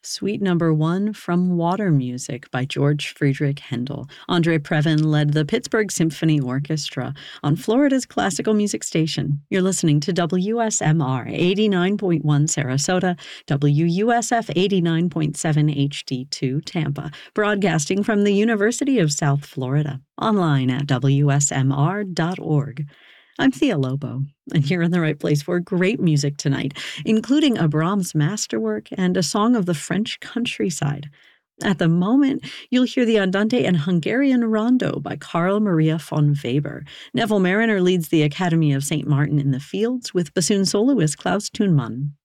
Suite number 1 from Water Music by George Friedrich Handel. Andre Previn led the Pittsburgh Symphony Orchestra on Florida's classical music station. You're listening to WSMR 89.1 Sarasota, WUSF 89.7 HD2 Tampa, broadcasting from the University of South Florida, online at WSMR.org. I'm Thea Lobo, and you're in the right place for great music tonight, including a Brahms masterwork and a song of the French countryside. At the moment, you'll hear the Andante and Hungarian Rondo by Carl Maria von Weber. Neville Mariner leads the Academy of St. Martin in the Fields with bassoon soloist Klaus Thunmann.